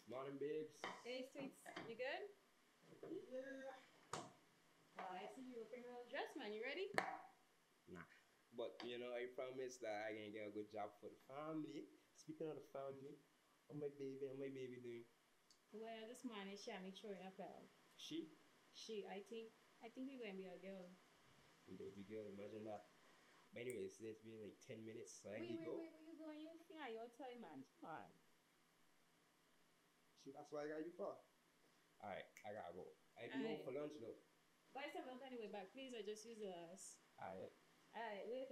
Morning, babes. Hey, sweets, you good? Yeah. I see you looking real dressed, man. You ready? Nah. But I promise that I can get a good job for the family. Speaking of the family, how my baby doing? Well, this morning she had me throwing a bell. She? I think we're gonna be a girl. The baby girl, imagine that. But anyways, it's been like 10 minutes, so I Wait, need to wait, go. wait, what you doing? You think I your time, man? Come on. Shit, that's why I got you for. Alright, I gotta go. I'll be home Alright. for lunch though. Buy some milk anyway, but please, I just use the last. Alright. Alright, wait.